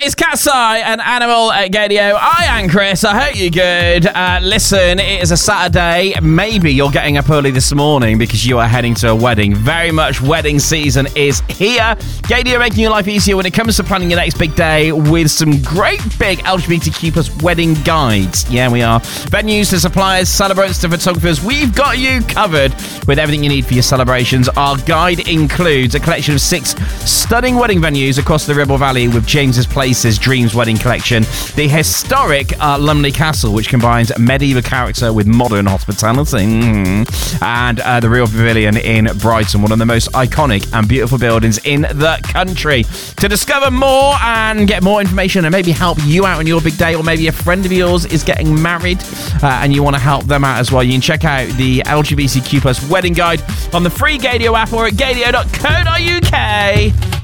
It's Cat's Eye, an animal at Gadio. I am Chris. I hope you're good. Listen, it is a Saturday. Maybe you're getting up early this morning because you are heading to a wedding. Very much wedding season is here. Gadio making your life easier when it comes to planning your next big day with some great big LGBTQ plus wedding guides. Yeah, we are. Venues to suppliers, celebrants to photographers. We've got you covered with everything you need for your celebrations. Our guide includes a collection of 6 stunning wedding venues across the Ribble Valley with James's Place's Dreams Wedding Collection, the historic Lumley Castle, which combines medieval character with modern hospitality, and the Real Pavilion in Brighton, one of the most iconic and beautiful buildings in the country. To discover more and get more information and maybe help you out on your big day, or maybe a friend of yours is getting married and you want to help them out as well, you can check out the LGBTQ plus wedding guide on the free Gadio app or at gadio.co.uk.